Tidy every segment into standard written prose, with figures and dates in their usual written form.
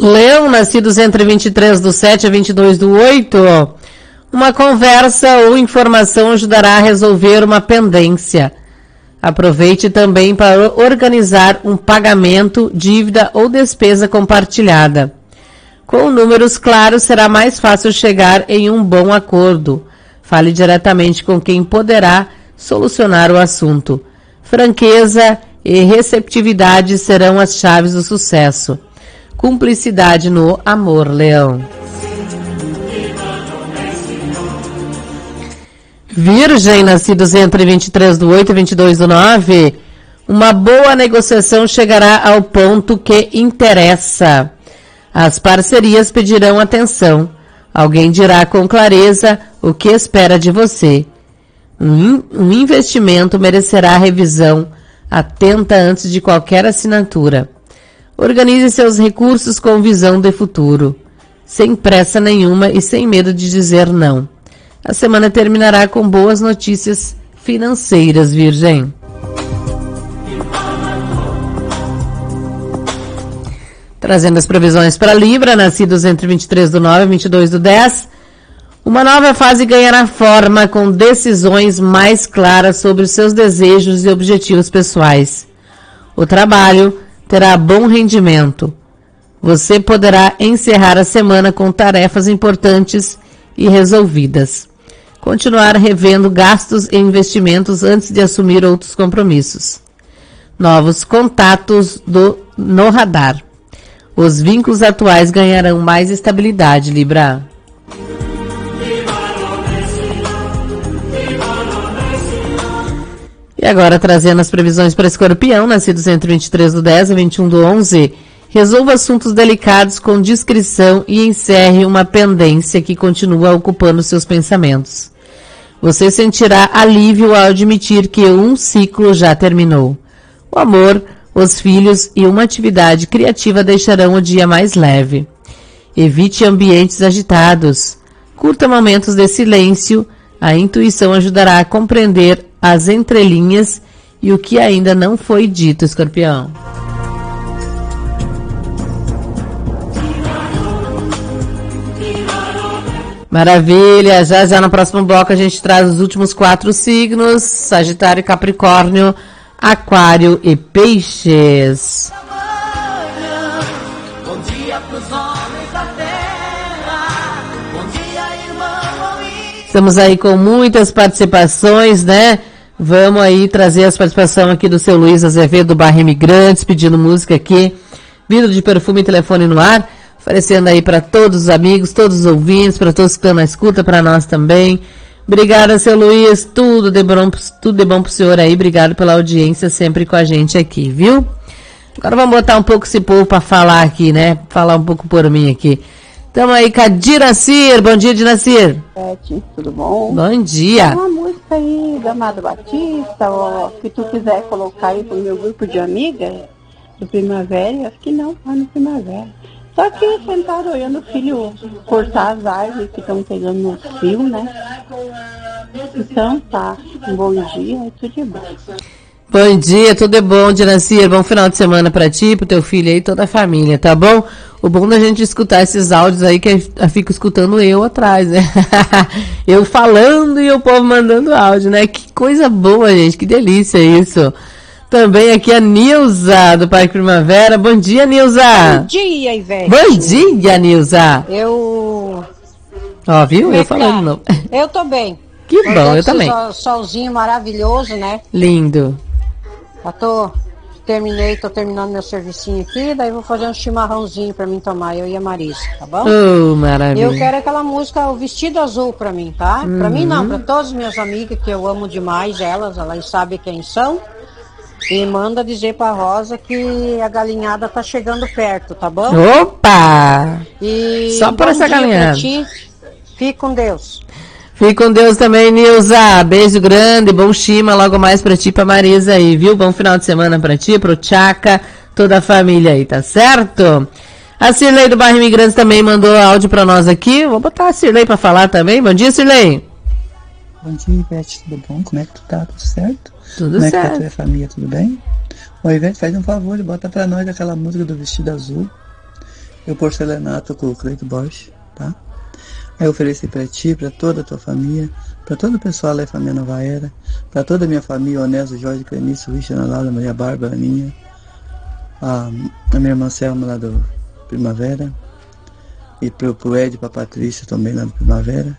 Leão, nascidos entre 23/7 a 22/8, uma conversa ou informação ajudará a resolver uma pendência. Aproveite também para organizar um pagamento, dívida ou despesa compartilhada. Com números claros, será mais fácil chegar em um bom acordo. Fale diretamente com quem poderá solucionar o assunto. Franqueza e receptividade serão as chaves do sucesso. Cumplicidade no amor, Leão. Virgem, nascidos entre 23/8 e 22/9, uma boa negociação chegará ao ponto que interessa. As parcerias pedirão atenção. Alguém dirá com clareza o que espera de você. Um investimento merecerá revisão atenta antes de qualquer assinatura. Organize seus recursos com visão de futuro, sem pressa nenhuma e sem medo de dizer não. A semana terminará com boas notícias financeiras, Virgem. Trazendo as previsões para Libra, nascidos entre 23/9 e 22/10, uma nova fase ganhará forma com decisões mais claras sobre os seus desejos e objetivos pessoais. O trabalho terá bom rendimento. Você poderá encerrar a semana com tarefas importantes e resolvidas. Continuar revendo gastos e investimentos antes de assumir outros compromissos. Novos contatos no radar. Os vínculos atuais ganharão mais estabilidade, Libra. E agora, trazendo as previsões para Escorpião, nascidos entre 23/10 e 21/11, resolva assuntos delicados com discrição e encerre uma pendência que continua ocupando seus pensamentos. Você sentirá alívio ao admitir que um ciclo já terminou. O amor, os filhos e uma atividade criativa deixarão o dia mais leve. Evite ambientes agitados. Curta momentos de silêncio. A intuição ajudará a compreender as entrelinhas e o que ainda não foi dito, Escorpião. Maravilha, já no próximo bloco a gente traz os últimos 4 signos: Sagitário, Capricórnio, Aquário e Peixes. Bom dia pros homens da terra. Bom dia, irmão. Estamos aí com muitas participações, né? Vamos aí trazer as participações aqui do seu Luiz Azevedo, do Bairro Imigrantes, pedindo música aqui. Vidro de perfume e telefone no ar. Oferecendo aí para todos os amigos, todos os ouvintes, para todos que estão na escuta, para nós também. Obrigada, seu Luiz. Tudo de bom pro senhor aí. Obrigado pela audiência sempre com a gente aqui, viu? Agora vamos botar um pouco esse povo para falar aqui, né? Falar um pouco por mim aqui. Estamos aí com a Diracir. Bom dia, Diracir. Tudo bom? Bom dia. Tem uma música aí da Amado Batista, ó, que tu quiser colocar aí pro meu grupo de amigas do Primavera. Acho que não, tá no Primavera. Só que sentado olhando o filho cortar as árvores que estão pegando no fio, né? Então tá, um bom dia e tudo de bom. Bom dia, tudo é bom, Diracir. Bom final de semana pra ti, pro teu filho aí, toda a família, tá bom? O bom da gente escutar esses áudios aí, que eu fico escutando eu atrás, né? Eu falando e o povo mandando áudio, né? Que coisa boa, gente, que delícia isso. Também aqui a Nilza, do Parque Primavera. Bom dia, Nilza. Bom dia, Ivete. Bom dia, Nilza. Ó, viu? Eu falando não. Eu tô bem. Que bom, eu também. Solzinho maravilhoso, né? Lindo. Já tô terminando meu servicinho aqui, daí vou fazer um chimarrãozinho pra mim tomar, eu e a Marisa, tá bom? Oh, maravilha. Eu quero aquela música, o Vestido Azul pra mim, tá? Pra mim não, pra todas as minhas amigas, que eu amo demais elas sabem quem são. E manda dizer pra Rosa que a galinhada tá chegando perto, tá bom? Opa! E só por essa galinhada. Fique com Deus. Fique com Deus também, Nilza. Beijo grande, bom chima logo mais pra ti e pra Marisa aí, viu? Bom final de semana pra ti, pro Tchaca, toda a família aí, tá certo? A Cirlei do Bairro Imigrantes também mandou áudio pra nós aqui. Vou botar a Cirlei pra falar também. Bom dia, Cirlei. Bom dia, Ivete, tudo bom? Como é que tu tá? Tudo certo? Tudo Como certo. Como é que tá a tua família? Tudo bem? Ô, Ivete, faz um favor e bota pra nós aquela música do Vestido Azul. e o porcelanato com o Cleito Bosch, tá? Aí eu ofereci para ti, para toda a tua família, para todo o pessoal da família Nova Era, para toda a minha família, Onésio, Jorge, Clenício, Richard, Laura, Maria Bárbara, Aninha, a minha irmã Selma lá do Primavera, e pro Ed e pra Patrícia também lá do Primavera,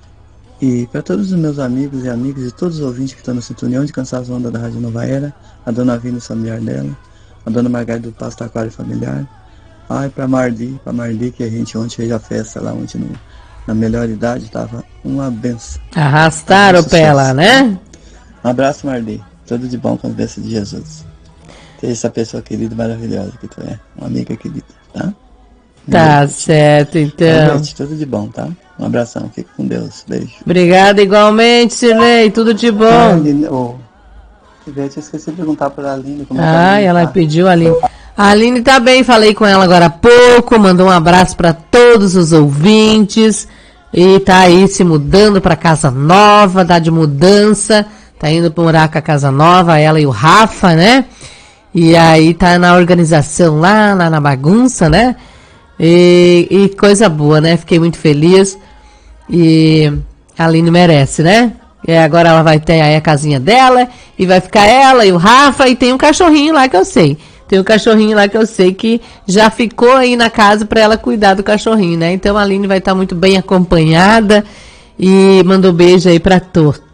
e para todos os meus amigos e amigas e todos os ouvintes que estão na sintonia de cansar as ondas da Rádio Nova Era, a dona Vina e familiar dela, a dona Margarida do Pasto Aquário Familiar, e pra Marli, que a gente ontem fez a festa lá ontem na melhor idade, tava uma benção. Arrastaram o pé lá, né? Um abraço, Marli, tudo de bom com a bênção de Jesus. Seja essa pessoa querida e maravilhosa que tu é, uma amiga querida, tá? Tá certo, então. Gente, tudo de bom, tá? Um abração, fica com Deus, beijo. Obrigada igualmente, Cirlei, tudo de bom. Ivete, eu esqueci de perguntar pra Aline como ela pediu a Aline. A Aline tá bem, falei com ela agora há pouco, mandou um abraço para todos os ouvintes e tá aí se mudando para casa nova, tá de mudança, tá indo morar com a casa nova, ela e o Rafa, né? E aí tá na organização lá na bagunça, né? E coisa boa, né? Fiquei muito feliz e a Aline merece, né? E agora ela vai ter aí a casinha dela e vai ficar ela e o Rafa e tem um cachorrinho lá que eu sei. Tem um cachorrinho lá que eu sei que já ficou aí na casa para ela cuidar do cachorrinho, né? Então a Aline vai estar muito bem acompanhada e mandou beijo aí para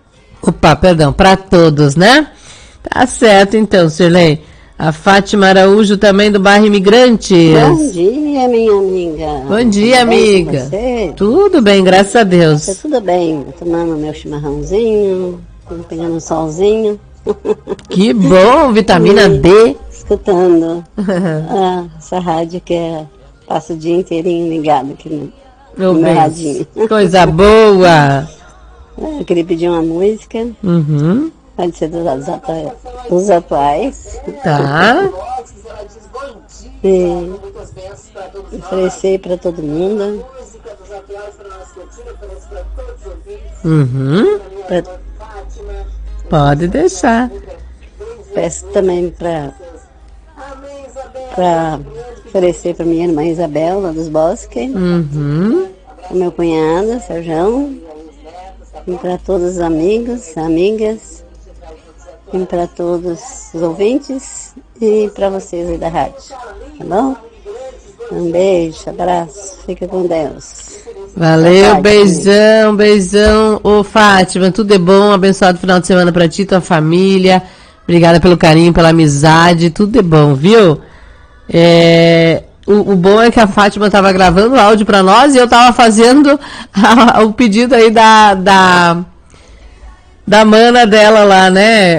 para todos, né? Tá certo então, Cirlei. A Fátima Araújo também do bairro Imigrantes. Bom dia, minha amiga. Bom dia, amiga. Tudo bem, graças a Deus. Tá tudo bem, tomando meu chimarrãozinho, pegando um solzinho. Que bom, vitamina D. Escutando essa rádio que passa o dia inteirinho ligado aqui no meu radinho. Coisa boa. Eu queria pedir uma música. Pode ser dos atuais. Tá. E oferecer para todo mundo. Pode deixar. Peço também para oferecer para minha irmã Isabela dos Bosques. Para meu cunhado, Sérgio. E para todos os amigos, amigas. E para todos os ouvintes e para vocês aí da rádio, tá bom? Um beijo, abraço, fica com Deus. Valeu, beijão, ô Fátima, tudo é bom, abençoado final de semana para ti e tua família, obrigada pelo carinho, pela amizade, tudo é bom, viu? O bom é que a Fátima estava gravando o áudio para nós e eu estava fazendo o pedido aí da mana dela lá, né?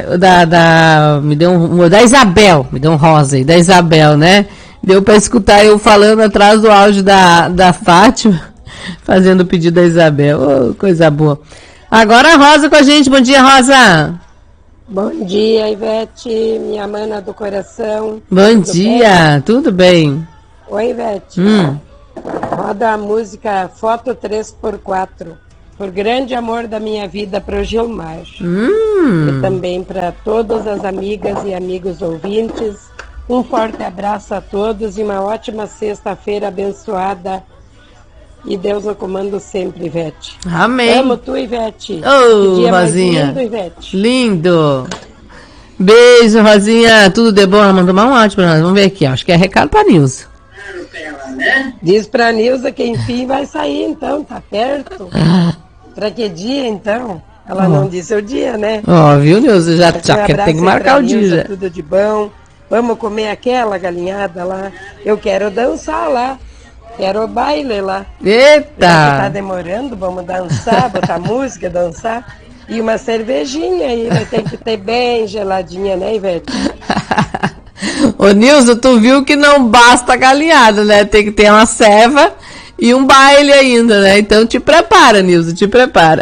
Da Isabel, me deu um rosa aí, da Isabel, né? Deu pra escutar eu falando atrás do áudio da Fátima, fazendo o pedido da Isabel. Oh, coisa boa. Agora a Rosa com a gente. Bom dia, Rosa. Bom dia, Ivete, minha mana do coração. Bom dia, tudo bem? Oi, Ivete. Roda a música Foto 3x4. Por grande amor da minha vida, para o Gilmar. E também para todas as amigas e amigos ouvintes. Um forte abraço a todos e uma ótima sexta-feira abençoada. E Deus no comando sempre, Ivete. Amém. Amo tu, Ivete. Oh, dia Rosinha. Mais lindo, Ivete. Lindo. Beijo, Rosinha. Tudo de bom? Ela mandou um áudio para nós. Vamos ver aqui. Acho que é recado para Nilza. Diz pra Nilza que enfim vai sair, então. Tá perto. Pra que dia, então? Ela não disse o dia, né? Viu, Nilza? Já tem que marcar o dia. Tudo de bom. Vamos comer aquela galinhada lá. Eu quero dançar lá. Quero o baile lá. Eita! Tá demorando, vamos dançar, botar música, dançar. E uma cervejinha aí, vai ter que ter bem geladinha, né, Ivete? Ô, Nilza, tu viu que não basta a galinhada, né? Tem que ter uma ceva e um baile ainda, né? Então te prepara, Nilza, te prepara.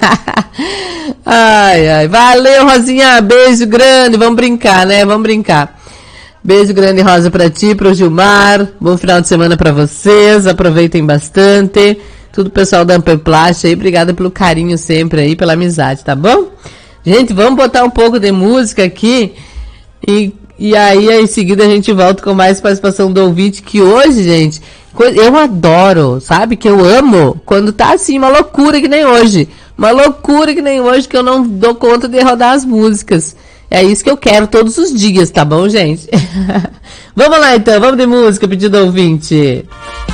Ai. Valeu, Rosinha, beijo grande, vamos brincar, né? Vamos brincar. Beijo grande, Rosa, pra ti, pro Gilmar. Bom final de semana pra vocês, aproveitem bastante. Tudo pessoal da Amperplast aí, obrigada pelo carinho sempre aí, pela amizade, tá bom? Gente, vamos botar um pouco de música aqui e E aí, em seguida, a gente volta com mais participação do ouvinte, que hoje, gente, eu adoro, sabe? Que eu amo quando tá assim, uma loucura que nem hoje. Uma loucura que nem hoje, que eu não dou conta de rodar as músicas. É isso que eu quero todos os dias, tá bom, gente? Vamos lá, então. Vamos de música, pedido ouvinte.